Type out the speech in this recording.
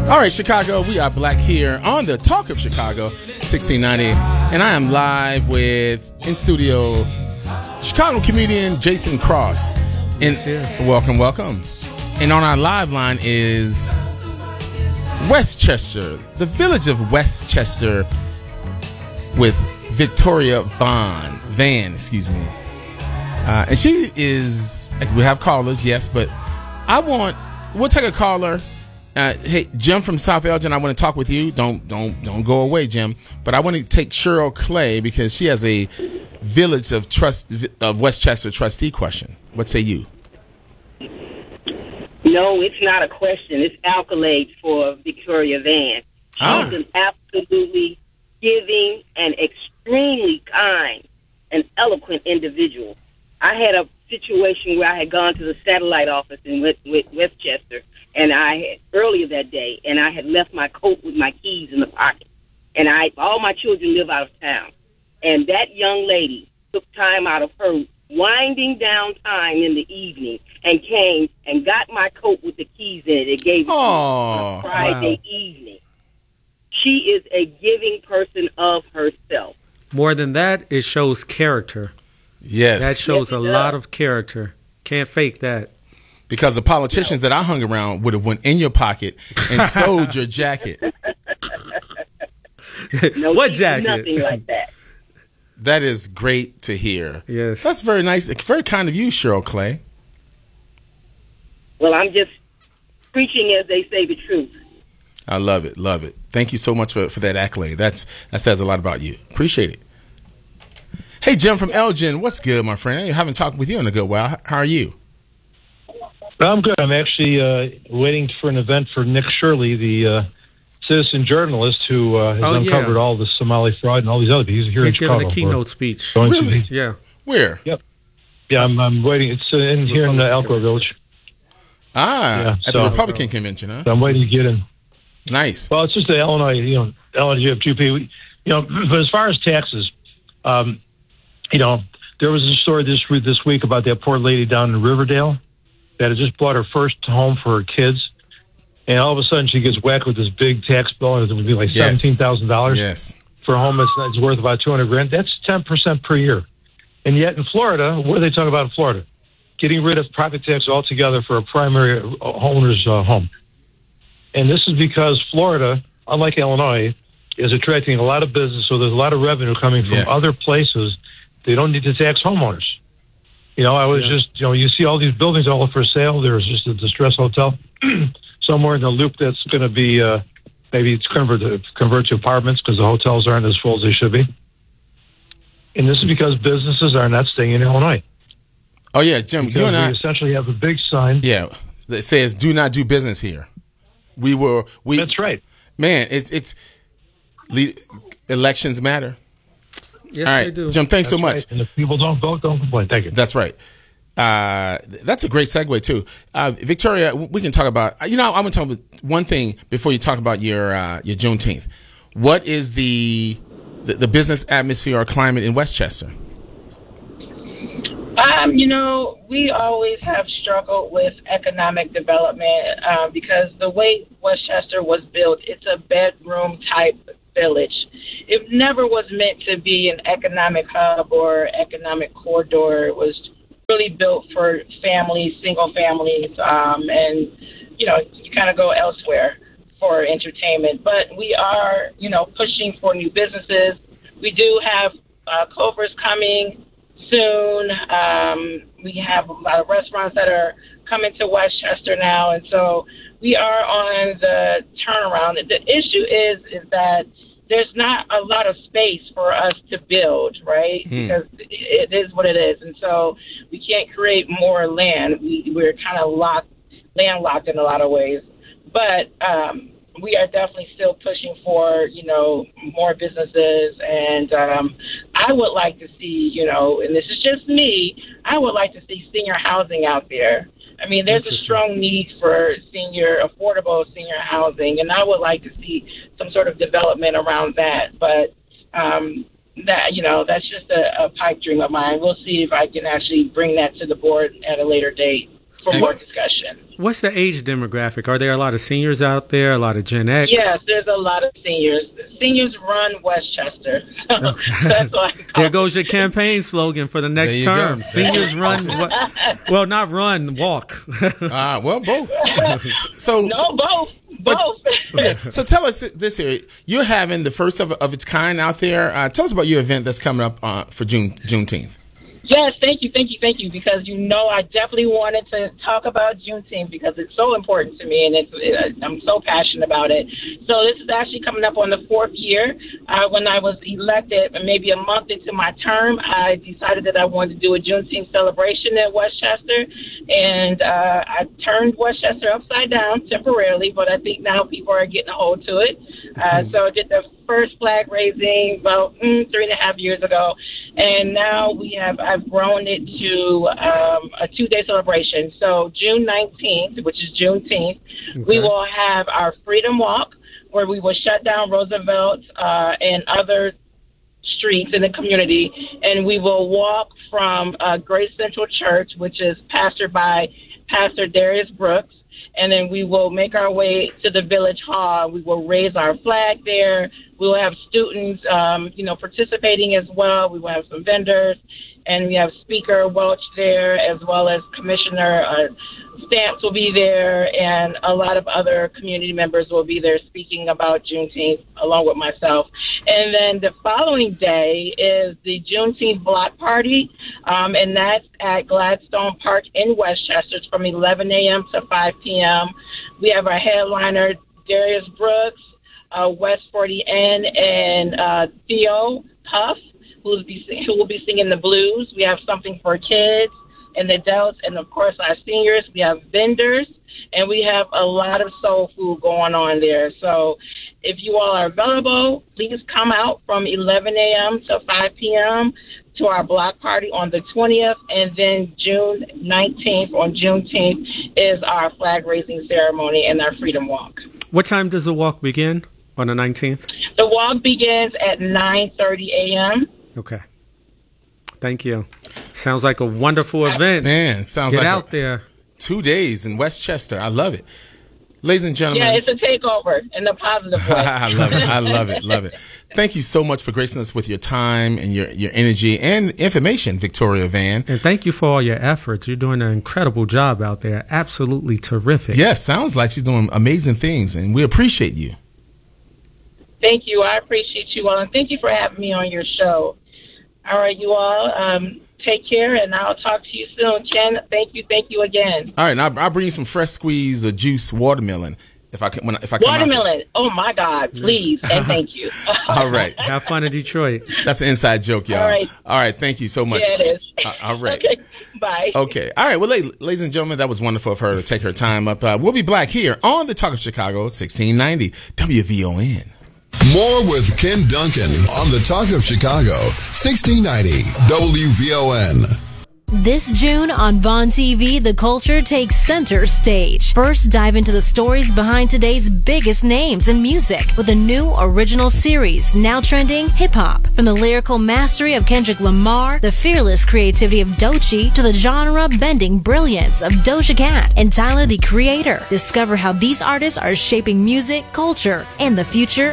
All right, Chicago, we are black here on the Talk of Chicago, 1690. And I am live with, in studio, Chicago comedian Jason Cross. And yes. Welcome. And on our live line is Westchester, the village of Westchester, with Victoria Van, excuse me. And she is, we have callers, yes, but we'll take a caller. Hey, Jim from South Elgin, I want to talk with you. Don't go away, Jim. But I want to take Cheryl Clay because she has a Village of Westchester trustee question. What say you? No, it's not a question. It's accolades for Victoria Van. She's an absolutely giving and extremely kind and eloquent individual. I had a situation where I had gone to the satellite office in Westchester, and I had earlier that day, and I had left my coat with my keys in the pocket. And all my children live out of town. And that young lady took time out of her winding down time in the evening and came and got my coat with the keys in it. It gave it on a Friday evening. She is a giving person of herself. More than that, it shows character. Yes. That shows a lot of character. Can't fake that. Because the politicians that I hung around would have went in your pocket and sold your jacket. No, what jacket? Nothing like that. That is great to hear. Yes. That's very nice. Very kind of you, Cheryl Clay. Well, I'm just preaching, as they say, the truth. I love it. Thank you so much for that accolade. That says a lot about you. Appreciate it. Hey, Jim from Elgin, what's good, my friend? I haven't talked with you in a good while. How are you? I'm good. I'm actually waiting for an event for Nick Shirley, the citizen journalist who has uncovered all the Somali fraud and all these other things. He's here in Chicago. He's giving a keynote speech. Really? Yeah. Where? Yep. Yeah, I'm waiting. It's here in Elkhorn Village. At the Republican convention, huh? So I'm waiting to get in. Nice. Well, it's just the Illinois, LNGFGP. But as far as taxes, there was a story this week about that poor lady down in Riverdale that had just bought her first home for her kids, and all of a sudden she gets whacked with this big tax bill, and it would be like $17,000 yes. for a home that's worth about $200,000. That's 10% per year. And yet in Florida, what are they talking about in Florida? Getting rid of private tax altogether for a primary owner's home. And this is because Florida, unlike Illinois, is attracting a lot of business, so there's a lot of revenue coming from other places. They don't need to tax homeowners. I was you see all these buildings all for sale. There's just a distress hotel somewhere in the loop that's going to be maybe it's convert to apartments because the hotels aren't as full as they should be. And this is because businesses are not staying in Illinois. Oh, yeah, Jim, because we essentially have a big sign. Yeah, that says do not do business here. That's right. Man, it's elections matter. Yes, all right, they do. Jim, thanks so much. Right. And if people don't vote, don't complain. Thank you. That's right. That's a great segue, too. Victoria, we can talk about, I'm going to talk about one thing before you talk about your Juneteenth. What is the business atmosphere or climate in Westchester? We always have struggled with economic development because the way Westchester was built, it's a bedroom type village. It never was meant to be an economic hub or economic corridor. It was really built for families, single families, and you kind of go elsewhere for entertainment. But we are, pushing for new businesses. We do have Clover's coming soon. We have a lot of restaurants that are coming to Westchester now, and so we are on the turnaround. The issue is that there's not a lot of space for us to build, right? Because it is what it is, and so we can't create more land. We're kind of landlocked in a lot of ways, but we are definitely still pushing for, more businesses. And I would like to see, and this is just me, I would like to see senior housing out there. I mean, there's a strong need for affordable senior housing, and I would like to see some sort of development around that. But that's just a pipe dream of mine. We'll see if I can actually bring that to the board at a later date for more discussion. What's the age demographic? Are there a lot of seniors out there? A lot of Gen X? Yes, there's a lot of seniors. Seniors run Westchester. That's why. There goes your campaign slogan for the next term. Go. Seniors run. Well, not run, walk. Well, both. So No, both. So tell us this here. You're having the first of its kind out there. Tell us about your event that's coming up for Juneteenth. Yes, thank you, because I definitely wanted to talk about Juneteenth because it's so important to me and I'm so passionate about it. So this is actually coming up on the 4th year. When I was elected, maybe a month into my term, I decided that I wanted to do a Juneteenth celebration at Westchester, and I turned Westchester upside down temporarily, but I think now people are getting a hold to it. So I did the first flag raising about 3.5 years ago, and now I've grown it to a 2-day celebration. So June 19th, which is Juneteenth, we will have our Freedom Walk, where we will shut down Roosevelt and other streets in the community, and we will walk from Grace Central Church, which is pastored by Pastor Darius Brooks, and then we will make our way to the Village Hall. We will raise our flag there. We will have students, participating as well. We will have some vendors, and we have Speaker Welch there, as well as Commissioner Stamps will be there, and a lot of other community members will be there speaking about Juneteenth along with myself. And then the following day is the Juneteenth Block Party, and that's at Gladstone Park in Westchester. It's from 11 a.m. to 5 p.m. We have our headliner, Darius Brooks, West 40N, and Theo Puff, who will be singing the blues. We have something for kids and adults, and of course our seniors. We have vendors, and we have a lot of soul food going on there. So if you all are available, please come out from 11 a.m. to 5 p.m. to our block party on the 20th, and then June 19th on Juneteenth is our flag raising ceremony and our Freedom Walk. What time does the walk begin on the 19th? The walk begins at 9:30 a.m. Okay. Thank you. Sounds like a wonderful event. Man, sounds Get like out there. 2 days in Westchester. I love it. Ladies and gentlemen. Yeah, it's a takeover in a positive way. I love it. Thank you so much for gracing us with your time and your energy and information, Victoria Van. And thank you for all your efforts. You're doing an incredible job out there. Absolutely terrific. Yes, sounds like she's doing amazing things, and we appreciate you. Thank you. I appreciate you all, and thank you for having me on your show. All right, you all, take care, and I'll talk to you soon. Ken, thank you again. All right, now I'll bring you some fresh squeeze or juice watermelon if I come Watermelon. Oh my God, please and thank you. All right. Have fun in Detroit. That's an inside joke, y'all. All right. Thank you so much. Yeah, it is. All right. Okay. Bye. Okay. All right. Well, ladies and gentlemen, that was wonderful of her to take her time up. We'll be back here on the Talk of Chicago, 1690 WVON. More with Ken Duncan on the Talk of Chicago, 1690 WVON. This June on Vaughn TV, the culture takes center stage. First, dive into the stories behind today's biggest names in music with a new original series, now trending hip-hop. From the lyrical mastery of Kendrick Lamar, the fearless creativity of Doechii, to the genre-bending brilliance of Doja Cat and Tyler, the Creator. Discover how these artists are shaping music, culture, and the future